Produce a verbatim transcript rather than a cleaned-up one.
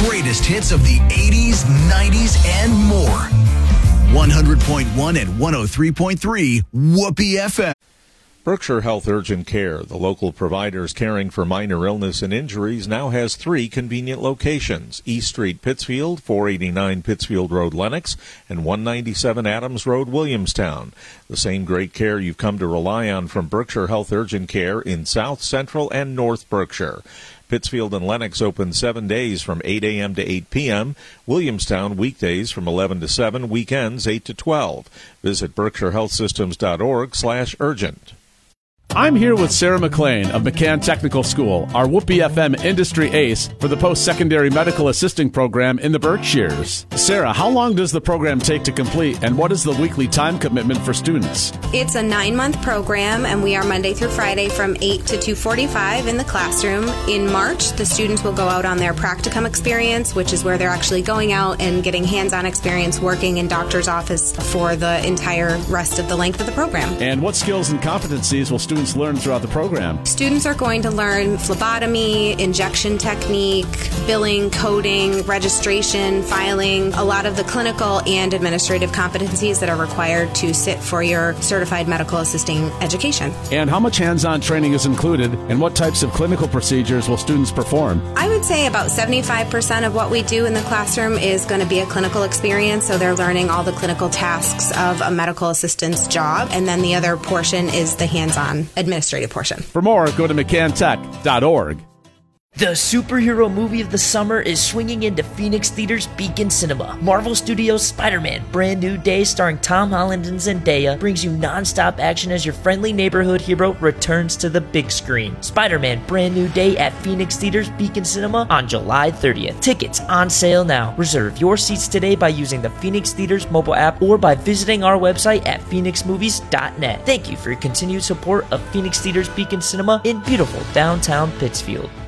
greatest hits of the eighties, nineties, and more. one hundred point one and one oh three point three Whoopee F M. Berkshire Health Urgent Care, the local providers caring for minor illness and injuries, now has three convenient locations: East Street, Pittsfield, four eighty-nine Pittsfield Road, Lenox, and one ninety-seven Adams Road, Williamstown. The same great care you've come to rely on from Berkshire Health Urgent Care in South, Central, and North Berkshire. Pittsfield and Lenox open seven days from eight a.m. to eight p.m. Williamstown weekdays from eleven to seven, weekends eight to twelve. Visit berkshire health systems dot org slash urgent. I'm here with Sarah McLean of McCann Technical School, our Whoopee F M industry ace for the post-secondary medical assisting program in the Berkshires. Sarah, how long does the program take to complete, and what is the weekly time commitment for students? It's a nine-month program, and we are Monday through Friday from eight to two forty-five in the classroom. In March, the students will go out on their practicum experience, which is where they're actually going out and getting hands-on experience working in doctor's office for the entire rest of the length of the program. And what skills and competencies will students learn throughout the program? Students are going to learn phlebotomy, injection technique, billing, coding, registration, filing, a lot of the clinical and administrative competencies that are required to sit for your certified medical assisting education. And how much hands-on training is included, and what types of clinical procedures will students perform? I would say about seventy-five percent of what we do in the classroom is going to be a clinical experience, so they're learning all the clinical tasks of a medical assistant's job, and then the other portion is the hands-on administrative portion. For more, go to mccann tech dot org. The superhero movie of the summer is swinging into Phoenix Theater's Beacon Cinema. Marvel Studios' Spider-Man Brand New Day, starring Tom Holland and Zendaya, brings you non-stop action as your friendly neighborhood hero returns to the big screen. Spider-Man Brand New Day at Phoenix Theater's Beacon Cinema on July thirtieth. Tickets on sale now. Reserve your seats today by using the Phoenix Theater's mobile app or by visiting our website at phoenix movies dot net. Thank you for your continued support of Phoenix Theater's Beacon Cinema in beautiful downtown Pittsfield.